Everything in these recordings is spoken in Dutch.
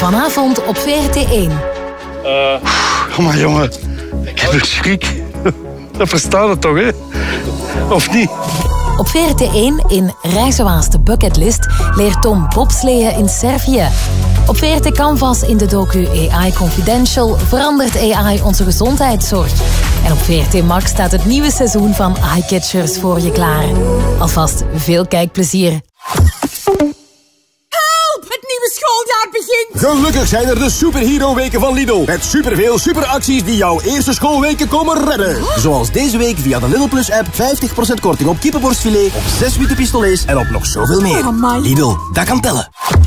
Vanavond op VRT1. Kom maar, jongen. Ik heb een schrik. Dat verstaat het toch, hè? Of niet? Op VRT1 in Reizen de Bucketlist leert Tom bobsleeën in Servië. Op VRT Canvas in de docu AI Confidential verandert AI onze gezondheidszorg. En op VRT Max staat het nieuwe seizoen van Eyecatchers voor je klaar. Alvast veel kijkplezier. Help! Het nieuwe schooljaar begint! Gelukkig zijn er de superhero-weken van Lidl. Met superveel superacties die jouw eerste schoolweken komen redden. Zoals deze week via de Lidl Plus-app 50% korting op kippenborstfilet, op 6 witte pistolets en op nog zoveel meer. Lidl, dat kan tellen.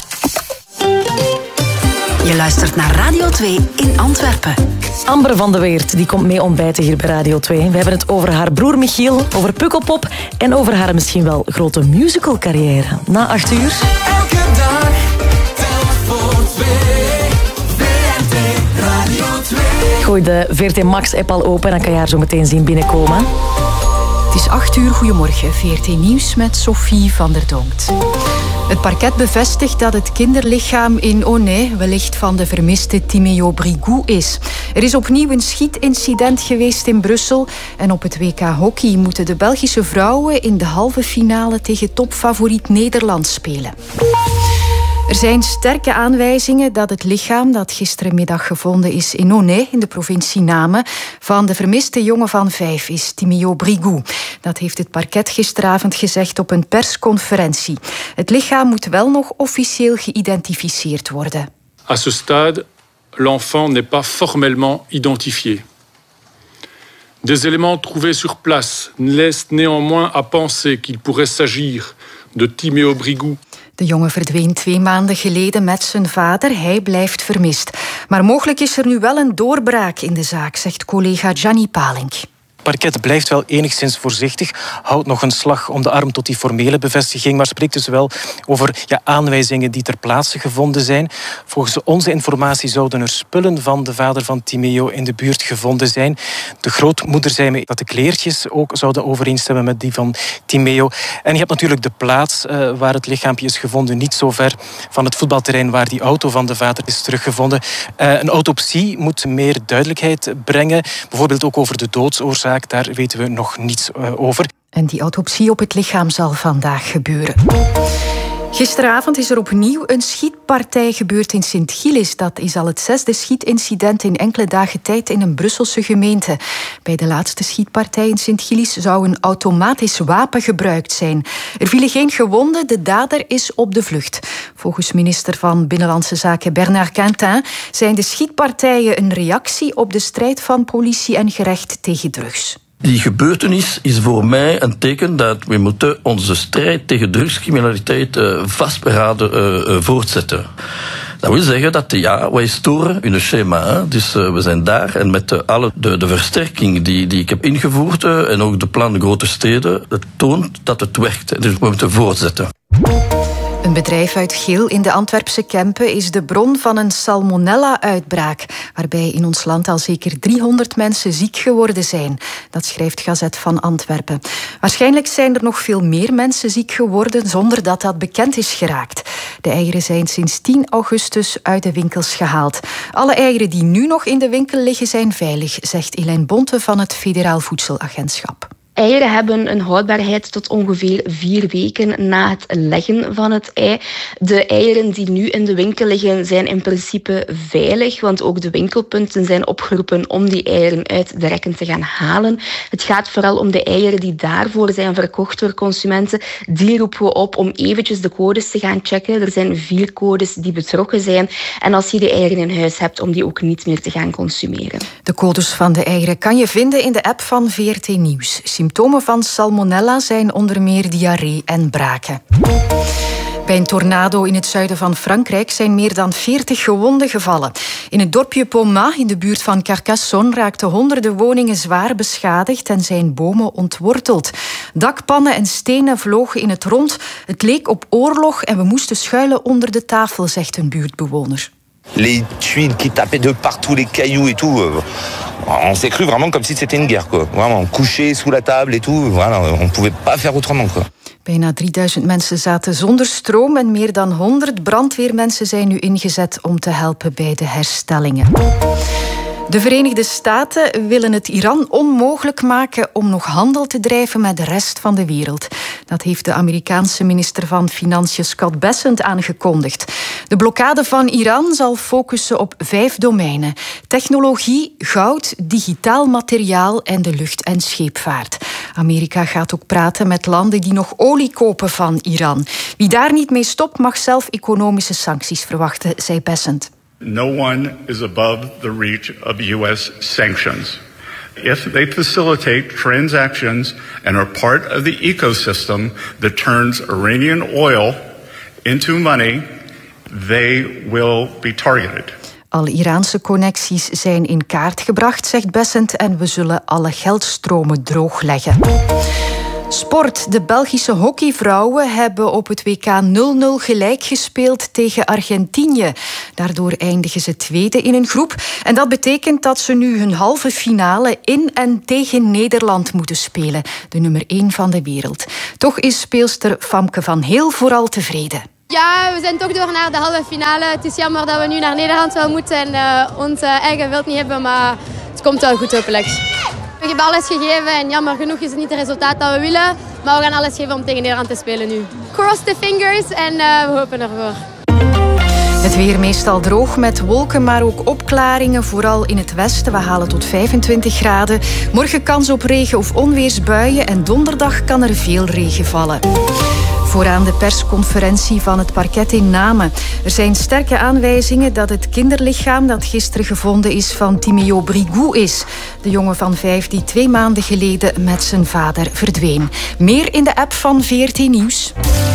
Je luistert naar Radio 2 in Antwerpen. Amber van de Weert die komt mee ontbijten hier bij Radio 2. We hebben het over haar broer Michiel, over Pukkelpop en over haar misschien wel grote musicalcarrière. Na 8 uur... Elke dag telt voor 2. VRT Radio 2. Gooi de VRT Max-app al open en dan kan je haar zo meteen zien binnenkomen. Het is 8 uur, goedemorgen. VRT Nieuws met Sophie van der Donkt. Het parket bevestigt dat het kinderlichaam in Aunay wellicht van de vermiste Timéo Brigou is. Er is opnieuw een schietincident geweest in Brussel. En op het WK Hockey moeten de Belgische vrouwen in de halve finale tegen topfavoriet Nederland spelen. Er zijn sterke aanwijzingen dat het lichaam dat gisterenmiddag gevonden is in Aunay, in de provincie Namen, van de vermiste jongen van 5 is, Timéo Brigou. Dat heeft het parket gisteravond gezegd op een persconferentie. Het lichaam moet wel nog officieel geïdentificeerd worden. À ce stade, l'enfant n'est pas formellement identifié. Des éléments trouvés sur place laissent néanmoins à penser qu'il pourrait s'agir de Timéo Brigou. De jongen verdween 2 maanden geleden met zijn vader. Hij blijft vermist. Maar mogelijk is er nu wel een doorbraak in de zaak, zegt collega Gianni Palink. Het parket blijft wel enigszins voorzichtig, houdt nog een slag om de arm tot die formele bevestiging, maar spreekt dus wel over aanwijzingen die ter plaatse gevonden zijn. Volgens onze informatie zouden er spullen van de vader van Timéo in de buurt gevonden zijn. De grootmoeder zei me dat de kleertjes ook zouden overeenstemmen met die van Timéo. En je hebt natuurlijk de plaats waar het lichaampje is gevonden, niet zo ver van het voetbalterrein waar die auto van de vader is teruggevonden. Een autopsie moet meer duidelijkheid brengen, bijvoorbeeld ook over de doodsoorzaak. Daar weten we nog niets over. En die autopsie op het lichaam zal vandaag gebeuren. Gisteravond is er opnieuw een schietpartij gebeurd in Sint-Gilles. Dat is al het 6e schietincident in enkele dagen tijd in een Brusselse gemeente. Bij de laatste schietpartij in Sint-Gilles zou een automatisch wapen gebruikt zijn. Er vielen geen gewonden, de dader is op de vlucht. Volgens minister van Binnenlandse Zaken Bernard Quintin zijn de schietpartijen een reactie op de strijd van politie en gerecht tegen drugs. Die gebeurtenis is voor mij een teken dat we moeten onze strijd tegen drugscriminaliteit vastberaden voortzetten. Dat wil zeggen dat wij storen in een schema. Dus we zijn daar en met alle de versterking die ik heb ingevoerd en ook de plan grote steden, het toont dat het werkt. Dus we moeten voortzetten. Een bedrijf uit Geel in de Antwerpse Kempen is de bron van een salmonella-uitbraak, waarbij in ons land al zeker 300 mensen ziek geworden zijn. Dat schrijft Gazet van Antwerpen. Waarschijnlijk zijn er nog veel meer mensen ziek geworden zonder dat dat bekend is geraakt. De eieren zijn sinds 10 augustus uit de winkels gehaald. Alle eieren die nu nog in de winkel liggen zijn veilig, zegt Elaine Bonte van het Federaal Voedselagentschap. Eieren hebben een houdbaarheid tot ongeveer 4 weken na het leggen van het ei. De eieren die nu in de winkel liggen zijn in principe veilig, want ook de winkelpunten zijn opgeroepen om die eieren uit de rekken te gaan halen. Het gaat vooral om de eieren die daarvoor zijn verkocht door consumenten. Die roepen we op om eventjes de codes te gaan checken. Er zijn 4 codes die betrokken zijn. En als je de eieren in huis hebt, om die ook niet meer te gaan consumeren. De codes van de eieren kan je vinden in de app van VRT Nieuws. Symptomen van salmonella zijn onder meer diarree en braken. Bij een tornado in het zuiden van Frankrijk zijn meer dan 40 gewonden gevallen. In het dorpje Pomat, in de buurt van Carcassonne, raakten honderden woningen zwaar beschadigd en zijn bomen ontworteld. Dakpannen en stenen vlogen in het rond. Het leek op oorlog en we moesten schuilen onder de tafel, zegt een buurtbewoner. Les tuiles qui tapaient de partout, les cailloux et tout. On s'est cru vraiment comme si c'était une guerre, quoi. Vraiment couché sous la table et tout. Voilà, on pouvait pas faire autrement, quoi. Bijna 3000 mensen zaten zonder stroom en meer dan 100 brandweermensen zijn nu ingezet om te helpen bij de herstellingen. De Verenigde Staten willen het Iran onmogelijk maken om nog handel te drijven met de rest van de wereld. Dat heeft de Amerikaanse minister van Financiën Scott Bessent aangekondigd. De blokkade van Iran zal focussen op 5 domeinen: technologie, goud, digitaal materiaal en de lucht- en scheepvaart. Amerika gaat ook praten met landen die nog olie kopen van Iran. Wie daar niet mee stopt, mag zelf economische sancties verwachten, zei Bessent. No one is above the reach of U.S. sanctions. If they facilitate transactions and are part of the ecosystem that turns Iranian oil into money, they will be targeted. Alle Iraanse connecties zijn in kaart gebracht, zegt Bessent, en we zullen alle geldstromen droogleggen. Sport. De Belgische hockeyvrouwen hebben op het WK 0-0 gelijk gespeeld tegen Argentinië. Daardoor eindigen ze tweede in een groep. En dat betekent dat ze nu hun halve finale in en tegen Nederland moeten spelen. De nummer 1 van de wereld. Toch is speelster Famke van Heel vooral tevreden. Ja, we zijn toch door naar de halve finale. Het is jammer dat we nu naar Nederland wel moeten en ons eigen wild niet hebben, maar het komt wel goed hopelijk. We hebben alles gegeven en jammer genoeg is het niet het resultaat dat we willen. Maar we gaan alles geven om tegen Nederland te spelen nu. Cross the fingers en we hopen ervoor. Het weer meestal droog met wolken, maar ook opklaringen. Vooral in het westen. We halen tot 25 graden. Morgen kans op regen- of onweersbuien. En donderdag kan er veel regen vallen. Vooraan de persconferentie van het parket in Namen. Er zijn sterke aanwijzingen dat het kinderlichaam dat gisteren gevonden is van Timeo Brigou is. De jongen van 5 die 2 maanden geleden met zijn vader verdween. Meer in de app van VRT Nieuws.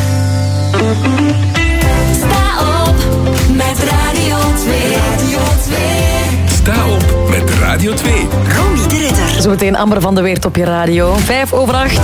Sta op met Radio 2. Radio 2. Sta op met Radio 2. Ronnie de Ridder. Zometeen Amber van de Weert op je radio. 7:05.